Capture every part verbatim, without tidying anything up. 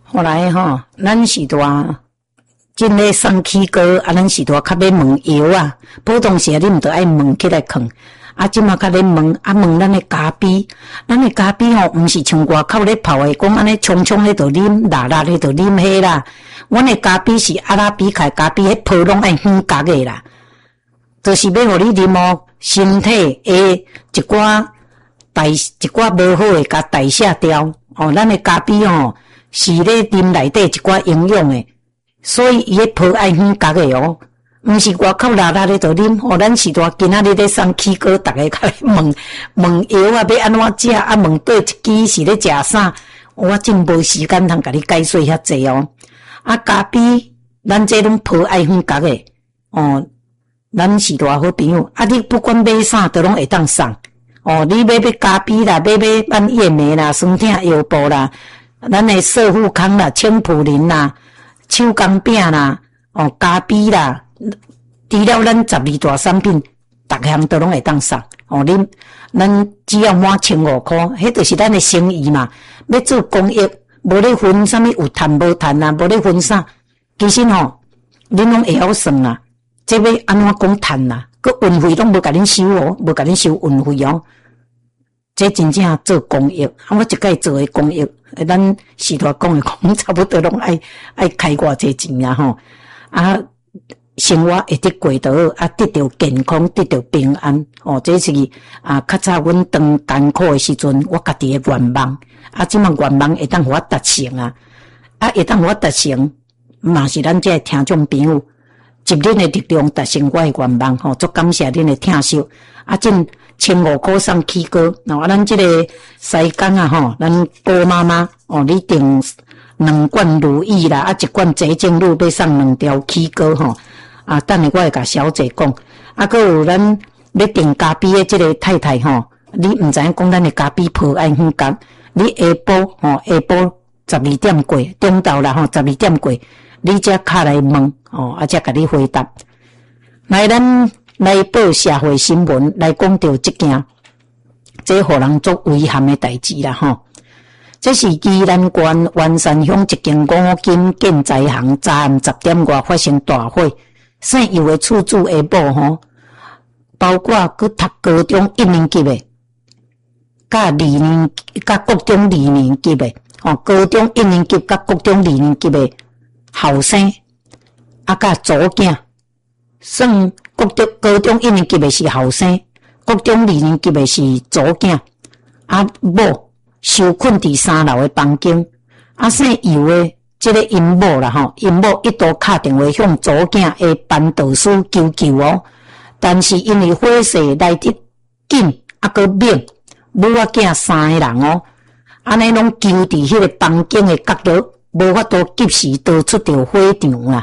后来吼，咱是多真诶送起膏，啊，咱是多较要问药啊。普通时你毋着爱问起来放，啊，即马较咧问，啊问咱诶咖啡，咱诶咖啡吼，毋是像外口咧泡诶，讲安尼冲冲迄着啉，辣辣迄着啉迄啦。阮诶咖啡是阿拉比卡咖啡，迄泡拢爱远角诶啦，就是要互你啉哦，身体诶一寡代一寡无好诶，甲代谢掉。哦，咱诶咖啡吼是咧啉内底一寡营养诶，所以伊迄泡爱远角诶哦，毋是外口辣辣咧着啉。哦，咱是大今仔日咧送起膏，逐个较咧问问药啊，要安怎食啊？问倒一支是咧食啥？我真无时间通甲你解说遐济哦。啊，咖啡咱这拢泡爱远角诶，哦，咱是大好朋友。啊，你不管买啥，都拢会当送。哦，你买买咖啡啦，买买半叶梅啦，酸痛腰部啦，咱诶寿富康啦、青普林啦、手工饼啦，哦，咖啡啦，除了咱十二大产品，逐项都拢会当送。哦，恁咱只要满千五箍，迄就是咱诶生意嘛。要做公益，无咧分啥物有赚无赚啊，无咧分啥。其实吼，恁拢会晓算啊。这要安怎讲赚啊？佮运费拢无甲恁收哦，无甲恁收运费哦。这真正做公益，啊，我一概做诶公益，咱时代讲诶讲，差不多拢爱爱开偌济钱啊吼，啊，生活会得过得好，啊，得到健康，得到平安，哦，这是啊，较早阮当艰苦诶时阵，我家己诶愿望，啊，即满愿望会当互我达成啊，啊，会当互我达成，嘛是咱这听众朋友集恁诶力量达成我诶愿望，吼，足感谢恁诶听收，啊，真。千五块送起膏，然后咱这个西港啊吼，咱郭妈妈哦，你订两罐如意啦，啊一罐洁净露要送两条起膏吼，啊，等下我会甲小姐讲，啊，还有咱要订咖啡的这个太太吼，你毋知影讲咱的咖啡泡爱远角，你下晡吼下晡十二点过，中昼啦吼十二点过，你才敲来问哦，啊才甲你回答，来咱。来报社会新闻，来讲到这件，这互人做遗憾的代志啦吼。这是宜兰县员山乡一间五金建材行昨暗十点外发生大火，姓尤的厝主下某吼，包括佮读高中一年级的，甲二年甲国中二年级的，吼高中一年级甲国中二年级的后生，啊甲祖囝，算。国中高中一年级的是后生，国中二年级的是祖囝，啊某受困伫三楼的房间，啊姓尤的这个因某啦吼，因某一度打电话向祖囝的班导师求救哦，但是因为火势来得紧，啊个猛，母仔囝三个人哦，安尼拢揪伫迄个房间的角落，无法度及时逃出着火场啦。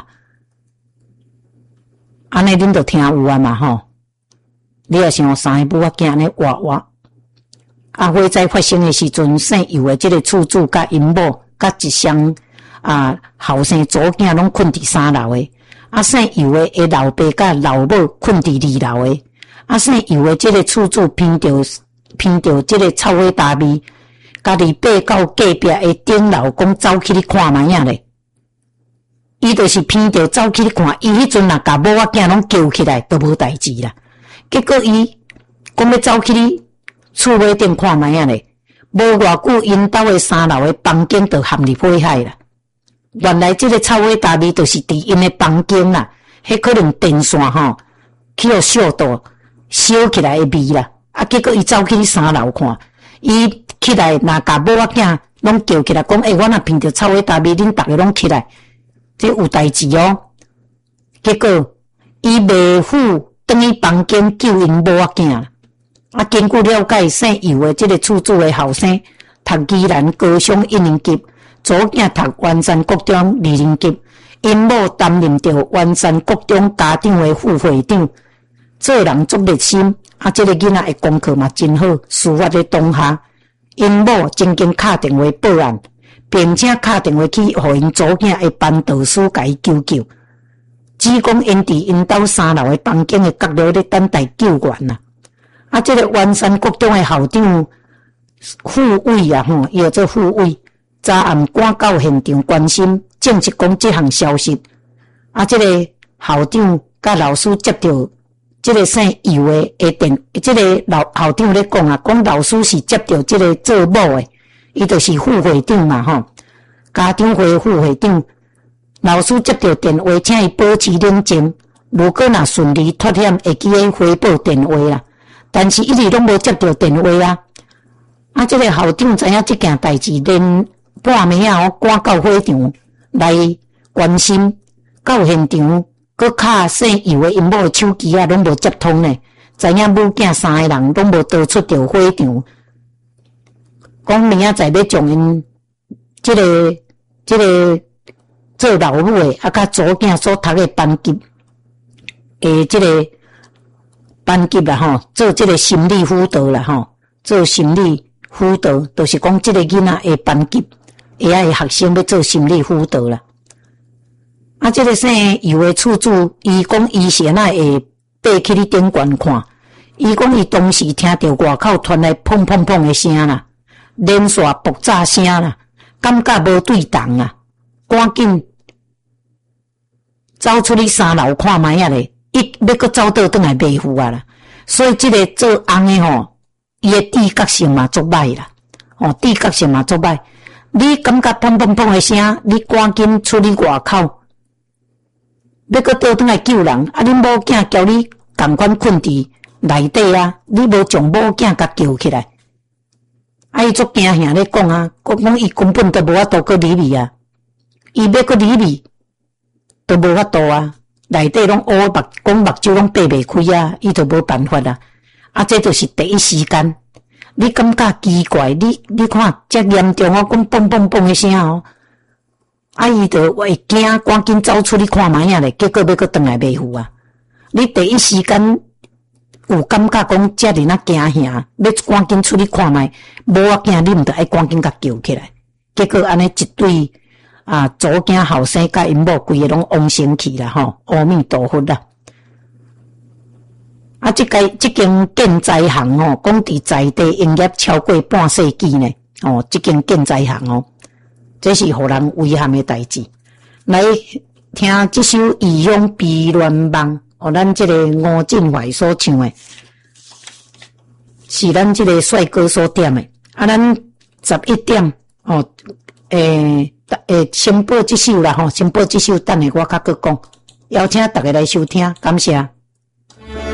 安尼恁就听有啊嘛吼，你也想三个母仔囝安尼活活，啊火灾发生的时阵，姓尤的这个厝主甲因某甲一双啊后生祖囝拢困伫三楼的，啊姓尤的的老爸甲老母困伫二楼的，啊姓尤的这个厝主闻着闻着这个臭火大味，家己爬到隔壁的顶楼讲走起去看卖影咧。伊就是闻着走起去看，伊迄阵若甲某仔囝拢叫起来，都无代志啦。结果伊讲要走起去厝尾顶看卖啊咧，无偌久，因兜的三楼的房间就陷入火海啦。原来这个臭火大味就是伫因的房间啦，迄可能电线吼去互烧到烧起来的味啦。啊，结果伊走起去三楼看，伊起来若甲某仔囝拢叫起来，讲诶、欸，我若闻着臭火大味，恁逐个拢起来。这有代志哦，结果伊妹夫转去房间救因某仔囝，啊，经过了解，姓尤的这个厝主的后生，读宜兰高商一年级，祖囝读员山国中二年级，因某担任着员山国中家长的副会长，做人足热心，啊，这个囡仔的功课嘛真好，事发在当下，因某曾经打电话报案。并且打电话去，互因祖囝的班导师甲伊求救，只讲因伫因兜三楼的房间的角落咧等待救援啦。啊，这个员山国中的校长副委啊，吼，伊叫做副委， 早暗赶到现场关心，证实讲这项消息。啊，这个校长甲老师接到这个姓尤的的电，这个老校长咧讲啊，讲老师是接到这个做某的，伊就是副会长嘛吼，家长会副会长。老师接到电话，请伊保持冷静。如果若顺利脱险，会记得回报电话啦。但是一直拢无接到电话啊。啊，这个校长知影这件代志，连半暝啊，赶到火场来关心，到现场，搁敲姓尤的因某的手机啊，拢无接通呢。知影母囝三个人拢无逃出着火场，讲明仔载要将因这个这个做老母的，啊，甲左囝所读的班级。诶，这个班级啦吼，做这个心理辅导啦吼，做心理辅导，就是讲这个囡仔诶班级，会爱学生要做心理辅导啦。啊，这个姓尤诶厝主，伊讲伊是安那会爬去你顶悬看，伊讲伊当时听到外口传来砰砰砰诶声啦，连续爆炸声啦，感觉无对动啊，赶紧走出去三楼看卖啊咧。伊要搁走倒转来卖赴啊啦，所以这个做翁的吼，伊的知觉性嘛足歹啦，吼知觉性嘛足歹。你感觉砰砰砰的声，你赶紧出去外口，要搁倒转来救人，啊！恁某囝叫你赶快困伫内底啊，你无将某囝甲救起来，啊！伊足惊吓咧讲啊，讲伊根本都无法度搁入去啊，伊要搁入去都无法度啊。内底拢乌目，讲目睭拢闭袂开啊，伊就无办法啊。啊，这就是第一时间，你感觉奇怪，你你看遮严重哦，讲嘣嘣嘣的声哦，啊，伊就会惊，赶紧走出去看卖啊咧，结果要搁转来卖赴啊。你第一时间有感觉讲遮尔那惊吓，要赶紧出去看卖，无仔囝你毋得爱赶紧甲救起来，结果安尼一对。啊，左囝后生甲因某规个拢往生去啦吼，阿弥陀佛啦！啊，即个即间建材行哦，讲伫在地营业超过半世纪呢，哦，即间建材行哦，这是互人遗憾的代志。来听即首《异乡悲恋梦》，哦，咱即个吴振怀所唱的，是咱即个帅哥所点的。啊，咱十一点哦，诶。诶，先播即首啦吼，先播即首，等下我较搁讲，邀请大家来收听，感谢。